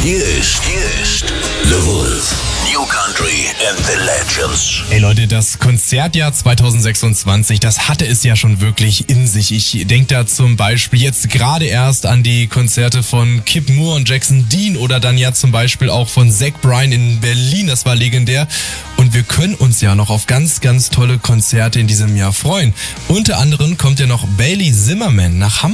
Hier ist The Wolf. New Country and the Legends. Ey Leute, das Konzertjahr 2026, das hatte es ja schon wirklich in sich. Ich denke da zum Beispiel jetzt gerade erst an die Konzerte von Kip Moore und Jackson Dean oder dann ja zum Beispiel auch von Zach Bryan in Berlin. Das war legendär. Und wir können uns ja noch auf ganz, ganz tolle Konzerte in diesem Jahr freuen. Unter anderem kommt ja noch Bailey Zimmerman nach Hamburg.